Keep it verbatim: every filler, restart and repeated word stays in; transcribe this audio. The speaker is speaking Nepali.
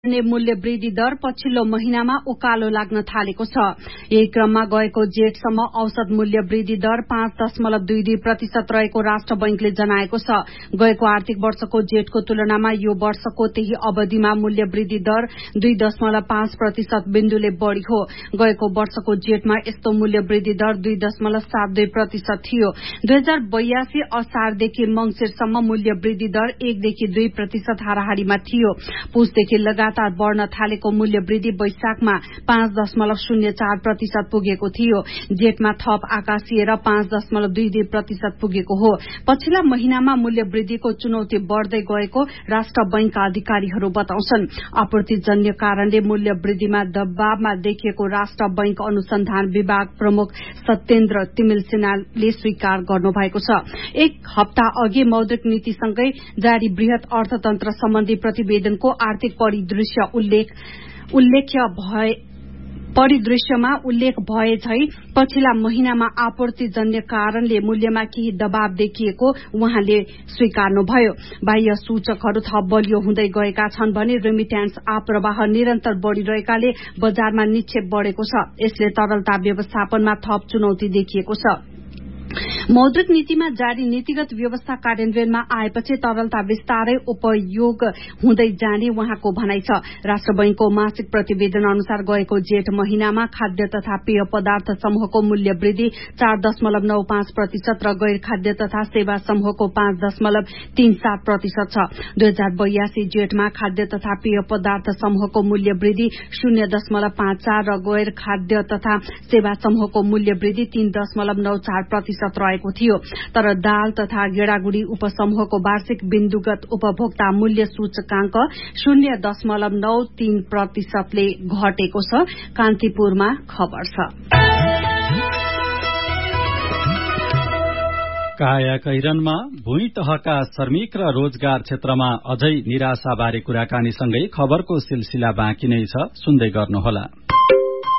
मूल्य वृद्धि दर पछिल्लो महिनामा उकालो लाग्न थालेको छ। यही क्रममा गएको जेठसम्म औसत मूल्य वृद्धि दर पाँच दशमलव दुई दुई प्रतिशत रहेको राष्ट्र बैंकले जनाएको छ। गएको आर्थिक वर्षको जेठको तुलनामा यो वर्षको त्यही अवधिमा मूल्य वृद्धि दर दुई दशमलव पाँच प्रतिशत बिन्दुले बढ़ी हो। गएको वर्षको जेठमा यस्तो मूल्य वृद्धि दर दुई दशमलव सात दुई प्रतिशत थियो। दुई हजार बयासी असारदेखि मंगिरसम्म मूल्य वृद्धि दर एकदेखि दुई प्रतिशत हाराहारीमा थियो। पुसदेखि लगातार बढ़न थालेको मूल्य वृद्धि वैशाखमा पाँच दशमलव शून्य चार प्रतिशत पुगेको थियो। जेठमा थप आकाशिएर पाँच दशमलव दुई दुई प्रतिशत पुगेको हो। पछिल्ला महिनामा मूल्य वृद्धिको चुनौती बढ़दै गएको राष्ट्र बैंकका अधिकारीहरू बताउँछन्। आपूर्तिजन्य कारणले मूल्य वृद्धिमा दबावमा देखिएको राष्ट्र बैंक अनुसन्धान विभाग प्रमुख सत्येन्द्र तिमिल सिन्हाले स्वीकार गर्नुभएको छ। एक हप्ता अघि मौद्रिक नीतिसँगै जारी वृहत अर्थतन्त्र सम्बन्धी प्रतिवेदनको आर्थिक परिदृश्य उल्लेख उल्लेख्य भए परिदृश्यमा उल्लेख भए झै पछिल्ला महिनामा आपूर्तिजन्य कारणले मूल्यमा केही दबाव देखिएको उहाँले स्वीकार्नुभयो। बाह्य सूचकहरू थप बलियो हुँदै गएका छन् भने रेमिट्यान्स आप्रवाह निरन्तर बढ़िरहेकाले बजारमा निक्षेप बढ़ेको छ। यसले तरलता व्यवस्थापनमा थप चुनौती देखिएको छ। मौद्रिक नीतिमा जारी नीतिगत व्यवस्था कार्यान्वयनमा आएपछि तरलता विस्तारै उपयोग हुँदै जाने उहाँको भनाइ छ। राष्ट्र बैंकको मासिक प्रतिवेदन अनुसार गएको जेठ महिनामा खाद्य तथा पेय पदार्थ समूहको मूल्य वृद्धि चार दशमलव नौ पाँच प्रतिशत र गैर खाद्य तथा सेवा समूहको पाँच दशमलव तीन सात प्रतिशत छ। दुई हजार बयासी जेठमा खाद्य तथा पेय पदार्थ समूहको मूल्य वृद्धि शून्य दशमलव पाँच चार र गैर खाद्य तथा सेवा समूहको मूल्य वृद्धि तीन दशमलव नौ चार प्रतिशत रहेको थियो। तर दाल तथा गेडागुडी उपसमूहको वार्षिक बिन्दुगत उपभोक्ता मूल्य सूचकांक शून्य दशमलव नौ तीन प्रतिशतले घटेको छ। कान्तिपुरमा खबर छ। काया कैरनमा भूमि तहका श्रमिक र रोजगार क्षेत्रमा अझै निराशाबारे कुराकानीसँगै खबरको सिलसिला बाँकी नै छ। सुन्दै गर्नुहोला।